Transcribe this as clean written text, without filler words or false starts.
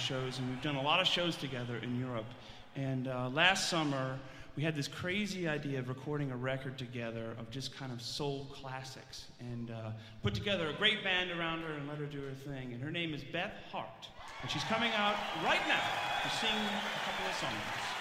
shows, and we've done a lot of shows together in Europe. And last summer, we had this crazy idea of recording a record together of just kind of soul classics, and put together a great band around her and let her do her thing. And her name is Beth Hart, and she's coming out right now to sing a couple of songs.